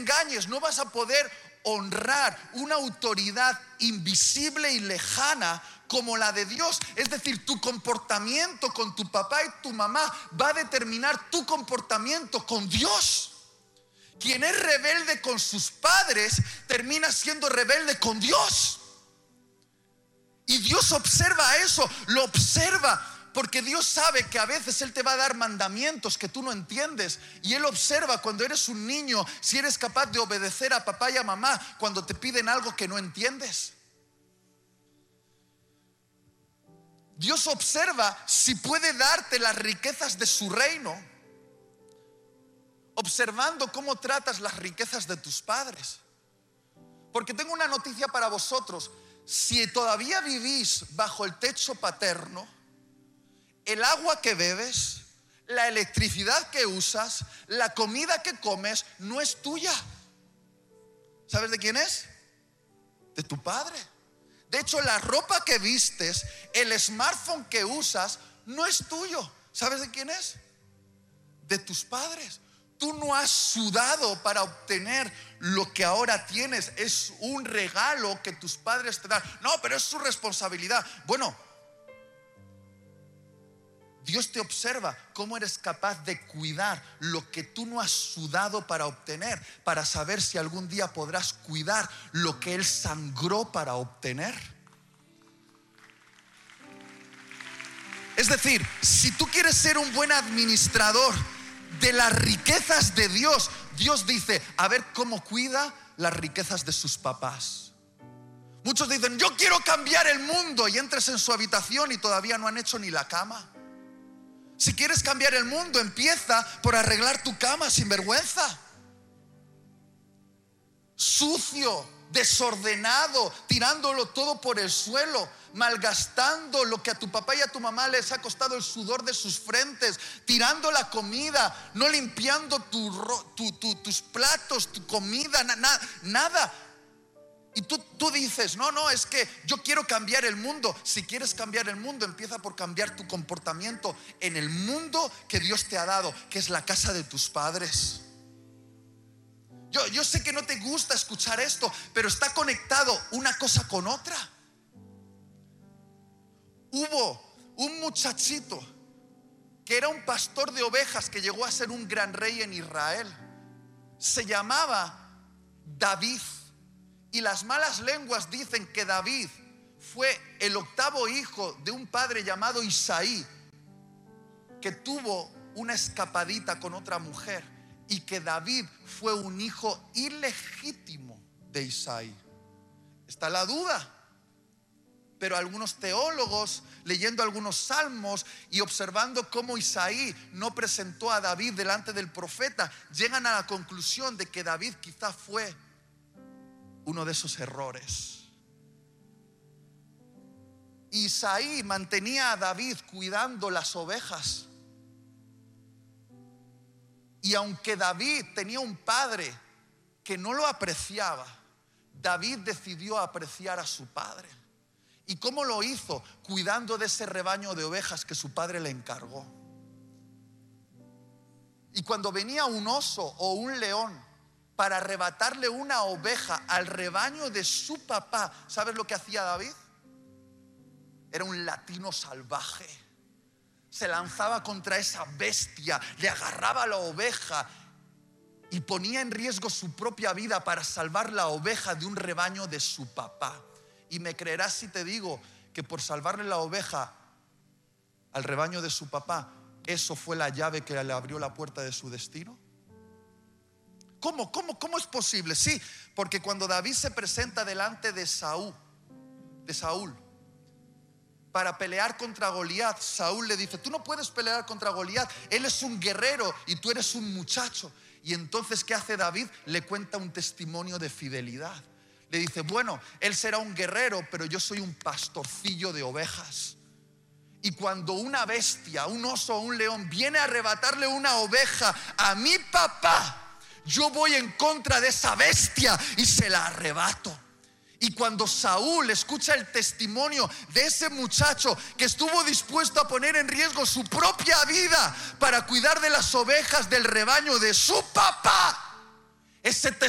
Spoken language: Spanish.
engañes, no vas a poder honrar una autoridad invisible y lejana como la de Dios. Es decir, tu comportamiento con tu papá y tu mamá va a determinar tu comportamiento con Dios. Quien es rebelde con sus padres termina siendo rebelde con Dios. Y Dios observa eso, lo observa. Porque Dios sabe que a veces Él te va a dar mandamientos que tú no entiendes. Y Él observa cuando eres un niño si eres capaz de obedecer a papá y a mamá cuando te piden algo que no entiendes. Dios observa si puede darte las riquezas de su reino, observando cómo tratas las riquezas de tus padres. Porque tengo una noticia para vosotros. Si todavía vivís bajo el techo paterno, el agua que bebes, la electricidad que usas, la comida que comes no es tuya. ¿Sabes de quién es? De tu padre. De hecho, la ropa que vistes, el smartphone que usas no es tuyo. ¿Sabes de quién es? De tus padres. Tú no has sudado para obtener lo que ahora tienes. Es un regalo que tus padres te dan. No, pero es su responsabilidad. Bueno, Dios te observa cómo eres capaz de cuidar lo que tú no has sudado para obtener, para saber si algún día podrás cuidar lo que Él sangró para obtener. Es decir, si tú quieres ser un buen administrador de las riquezas de Dios, Dios dice, a ver cómo cuida las riquezas de sus papás. Muchos dicen, yo quiero cambiar el mundo, y entres en su habitación y todavía no han hecho ni la cama. Si quieres cambiar el mundo, empieza por arreglar tu cama sin vergüenza. Sucio, desordenado, tirándolo todo por el suelo, malgastando lo que a tu papá y a tu mamá les ha costado el sudor de sus frentes, tirando la comida, no limpiando tus platos, tu comida, nada. Y tú dices, no, es que yo quiero cambiar el mundo. Si quieres cambiar el mundo, empieza por cambiar tu comportamiento en el mundo que Dios te ha dado, que es la casa de tus padres. Yo sé que no te gusta escuchar esto, pero está conectado una cosa con otra. Hubo un muchachito que era un pastor de ovejas que llegó a ser un gran rey en Israel. Se llamaba David. Y las malas lenguas dicen que David fue el octavo hijo de un padre llamado Isaí, que tuvo una escapadita con otra mujer, y que David fue un hijo ilegítimo de Isaí. Está la duda, pero algunos teólogos, leyendo algunos salmos y observando cómo Isaí no presentó a David delante del profeta, llegan a la conclusión de que David quizá fue uno de esos errores. Isaí mantenía a David cuidando las ovejas. Y aunque David tenía un padre que no lo apreciaba, David decidió apreciar a su padre. ¿Y cómo lo hizo? Cuidando de ese rebaño de ovejas que su padre le encargó. Y cuando venía un oso o un león para arrebatarle una oveja al rebaño de su papá, ¿sabes lo que hacía David? Era un latino salvaje. Se lanzaba contra esa bestia, le agarraba a la oveja y ponía en riesgo su propia vida para salvar la oveja de un rebaño de su papá. Y me creerás si te digo que por salvarle la oveja al rebaño de su papá, eso fue la llave que le abrió la puerta de su destino. ¿Cómo es posible? Sí, porque cuando David se presenta delante de Saúl para pelear contra Goliat, Saúl le dice, tú no puedes pelear contra Goliat, él es un guerrero y tú eres un muchacho. Y entonces, ¿qué hace David? Le cuenta un testimonio de fidelidad. Le dice, bueno, él será un guerrero, pero yo soy un pastorcillo de ovejas. Y cuando una bestia, un oso o un león viene a arrebatarle una oveja a mi papá, yo voy en contra de esa bestia y se la arrebato. Y cuando Saúl escucha el testimonio de ese muchacho que estuvo dispuesto a poner en riesgo su propia vida para cuidar de las ovejas del rebaño de su papá, ese